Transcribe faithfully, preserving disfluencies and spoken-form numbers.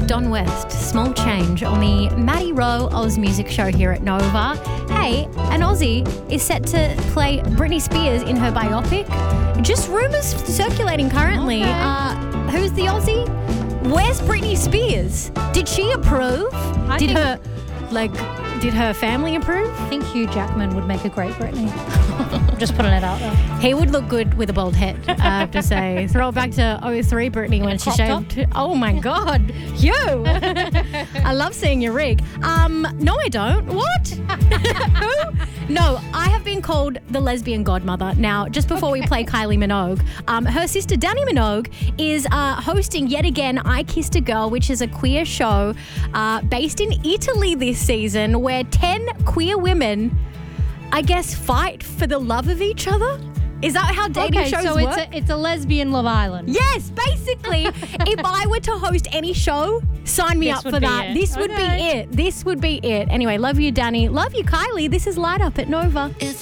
Don West, Small Change, on the Maddie Rowe Oz Music Show here at Nova. Hey, an Aussie is set to play Britney Spears in her biopic. Just rumours circulating currently. Okay. Uh, who's the Aussie? Where's Britney Spears? Did she approve? I did think- her, like, did her family approve? I think Hugh Jackman would make a great Britney. I'm just putting it out there. He would look good with a bald head, I have to say. Throw it back to oh three Britney when a she crop shaved. Oh my God, you! I love seeing your rig. Um, no, I don't. What? Who? No, I have been called the lesbian godmother. Now, just before we play Kylie Minogue, um, her sister Dannii Minogue is uh, hosting yet again I Kissed a Girl, which is a queer show uh, based in Italy this season, where ten queer women, I guess, fight for the love of each other. Is that how dating okay, shows so work? it's a, it's a lesbian Love Island. Yes, basically, if I were to host any show, sign me This up would for be that. it. This would be Okay. it. This would be it. Anyway, love you, Dannii. Love you, Kylie. This is Light Up at Nova.